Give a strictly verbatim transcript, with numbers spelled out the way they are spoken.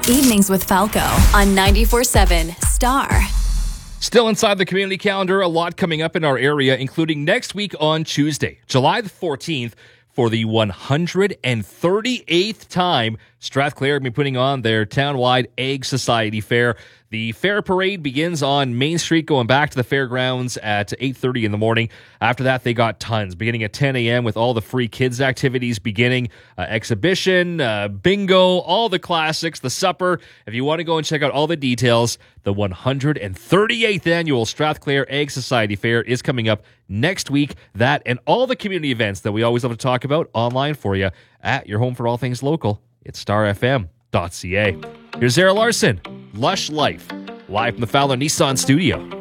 Evenings with Falco on ninety-four seven Star. Still inside the community calendar, a lot coming up in our area, including next week on Tuesday, July the fourteenth, for the one hundred thirty-eighth time. Strathclair will be putting on their town-wide Egg Society Fair. The fair parade begins on Main Street, going back to the fairgrounds at eight thirty in the morning. After that, they got tons, beginning at ten a.m. with all the free kids activities beginning, uh, exhibition, uh, bingo, all the classics, the supper. If you want to go and check out all the details, the one hundred thirty-eighth annual Strathclair Egg Society Fair is coming up next week. That and all the community events that we always love to talk about online for you at your home for all things local. It's star f m dot c a. Here's Zara Larson, Lush Life, live from the Fowler Nissan studio.